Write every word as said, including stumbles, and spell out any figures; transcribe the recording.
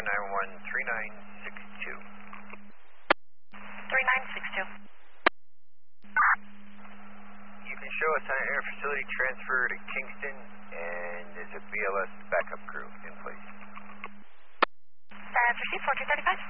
nine one one, three nine six two. three nine six two. You can show us on air facility transfer to Kingston, and there's a B L S backup crew in place. That's received, four two three five.